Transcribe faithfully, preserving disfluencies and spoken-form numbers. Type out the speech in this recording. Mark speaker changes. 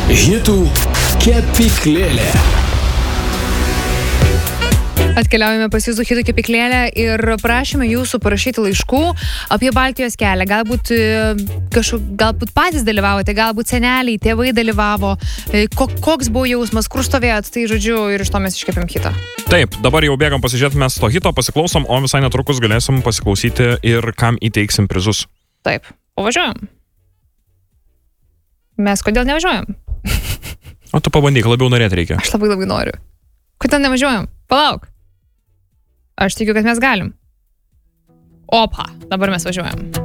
Speaker 1: Hitų kepyklėlė.
Speaker 2: Atkeliaujame pas jūsų hitų kepyklėlę ir prašome jūsų parašyti laiškų apie Baltijos kelią. Galbūt, kažkok, galbūt patys dalyvavote, galbūt seneliai, tėvai dalyvavo. Koks buvo jausmas, kur stovėjot, tai žodžiu, ir iš to mes iškepėm hitą.
Speaker 3: Taip, dabar jau bėgam pasižiūrėti, mes to hito pasiklausom, o visai netrukus galėsim pasiklausyti ir kam įteiksim prizus.
Speaker 2: Taip, o važiuojam. Mes kodėl nevažiuojam?
Speaker 3: O tu pabandyk, labiau norėti reikia.
Speaker 2: Aš labai labai noriu. Kodėl nevažiuojam? Palauk. Aš tikiu, kad mes galim. Opa, dabar mes važiuojam.